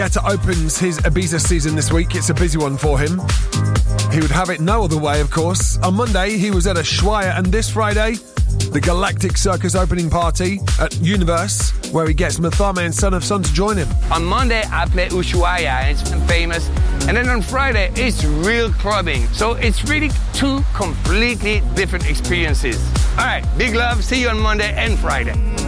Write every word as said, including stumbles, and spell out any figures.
Guetta opens his Ibiza season this week. It's a busy one for him. He would have it no other way, of course. On Monday, he was at Ushuaia, and this Friday, the Galactic Circus opening party at Universe, where he gets Mathame and Son of Son to join him. On Monday, I play Ushuaia, and it's famous. And then on Friday, it's real clubbing. So it's really two completely different experiences. All right, big love. See you on Monday and Friday.